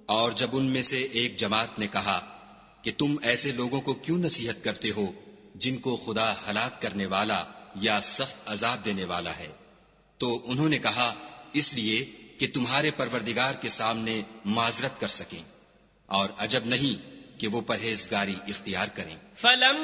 और जब उनमें से एक जमात ने कहा कि तुम ऐसे लोगों को क्यों नसीहत करते हो जिनको खुदा हलाक करने वाला या सख्त अजाब देने वाला है, तो उन्होंने कहा इसलिए कि तुम्हारे परवरदिगार के सामने माजरत कर सकें, और अजब नहीं कि वो परहेजगारी इख्तियार करें।